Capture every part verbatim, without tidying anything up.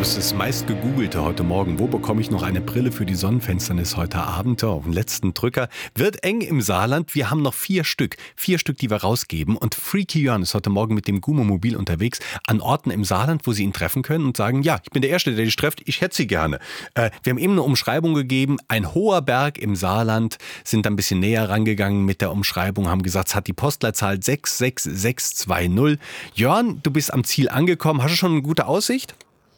ist das meist gegoogelte heute Morgen. Wo bekomme ich noch eine Brille für die Sonnenfinsternis heute Abend? Auf den letzten Drücker. Wird eng im Saarland. Wir haben noch vier Stück. Vier Stück, die wir rausgeben. Und Freaky Jörn ist heute Morgen mit dem Gumo-Mobil unterwegs an Orten im Saarland, wo Sie ihn treffen können und sagen, ja, ich bin der Erste, der dich trifft. Ich hätte Sie gerne. Äh, wir haben eben eine Umschreibung gegeben. Ein hoher Berg im Saarland. Sind ein bisschen näher rangegangen mit der Umschreibung. Haben gesagt, es hat die Postleitzahl sechs sechs sechs zwei null. Jörn, du bist am Ziel angekommen. Hast du schon eine gute Aussicht?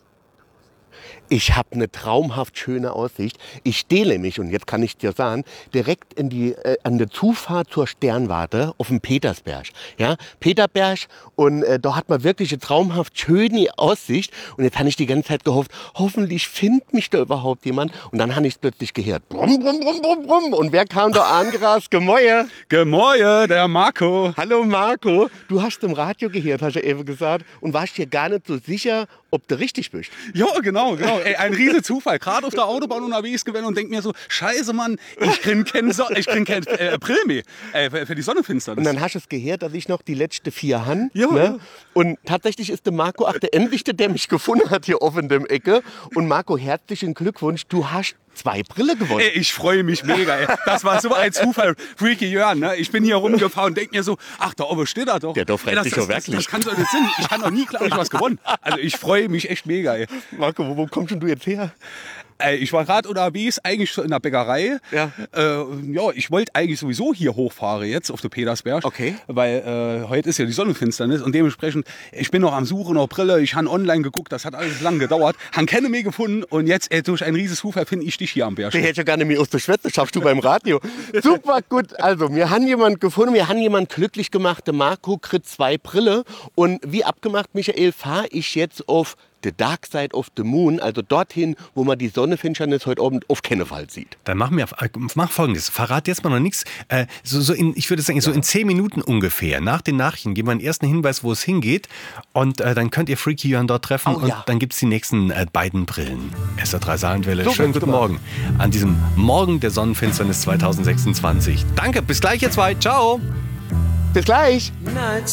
Ich habe eine traumhaft schöne Aussicht. Ich stehe nämlich, und jetzt kann ich dir sagen, direkt in die, äh, an der Zufahrt zur Sternwarte auf dem Petersberg. Ja, Peterberg, und äh, da hat man wirklich eine traumhaft schöne Aussicht. Und jetzt habe ich die ganze Zeit gehofft, hoffentlich findet mich da überhaupt jemand. Und dann habe ich es plötzlich gehört. Brumm, brumm, brumm, brumm, brumm. Und wer kam da angerast? Gemäue. Gemäue, der Marco. Hallo Marco. Du hast im Radio gehört, hast du eben gesagt. Und warst dir gar nicht so sicher, ob du richtig bist. Ja, genau, genau. Ey, ein riesen Zufall. Gerade auf der Autobahn unterwegs gewesen und denk mir so, scheiße, Mann, ich krieg keinen so ich krieg kein, äh, April mehr äh, für, für die Sonnenfinsternis. Und dann hast du es gehört, dass ich noch die letzte vier han. Ja, ne? ja. Und tatsächlich ist der Marco auch der Endlichste, der mich gefunden hat hier offen in dem Ecke. Und Marco, herzlichen Glückwunsch, du hast zwei Brille gewonnen. Ey, ich freue mich mega. Ey. Das war so ein Zufall. Freaky Jörn, ne? Ich bin hier rumgefahren und denk mir so, ach, da oben steht er doch. Der doch freut ey, das, sich das, doch wirklich. Das, das kann doch nicht sein. Ich habe noch nie, glaube ich, was gewonnen. Also ich freue mich echt mega. Ey. Marco, wo, wo kommst denn du jetzt her? Ey, ich war gerade unterwegs, eigentlich schon in der Bäckerei. Ja. Äh, ja, ich wollte eigentlich sowieso hier hochfahren jetzt auf den Petersberg. Okay. Weil äh, heute ist ja die Sonnenfinsternis und dementsprechend, ich bin noch am Suchen nach Brille. Ich habe online geguckt, das hat alles lang gedauert. Han keine mehr gefunden und jetzt äh, durch ein riesiges Zufall finde ich dich hier am Berg. Ich hätte ja gar nicht mehr aus der Schwätze, schaffst du beim Radio. Super gut, also wir haben jemanden gefunden, wir haben jemanden glücklich gemacht. Der Marco kriegt zwei Brille und wie abgemacht, Michael, fahre ich jetzt auf The Dark Side of the Moon, also dorthin, wo man die Sonnenfinsternis heute Abend auf keinen Fall sieht. Dann machen wir mach Folgendes. Verrat jetzt mal noch nichts. Äh, so, so in, ich würde sagen, so in zehn Minuten ungefähr, nach den Nachrichten, geben wir einen ersten Hinweis, wo es hingeht. Und äh, dann könnt ihr Freaky Jörn dort treffen. Oh, und ja. dann gibt es die nächsten äh, beiden Brillen. S R drei Saarlandwelle. So, Schönen guten Morgen. An diesem Morgen der Sonnenfinsternis zwanzig sechsundzwanzig. Danke, bis gleich, ihr zwei. Ciao. Bis gleich. Nights